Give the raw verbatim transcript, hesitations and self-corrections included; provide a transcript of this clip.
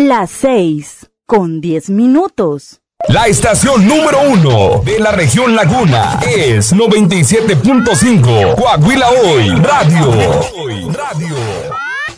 Las seis con diez minutos. La estación número uno de la región Laguna es noventa y siete punto cinco Coahuila Hoy Radio. Radio.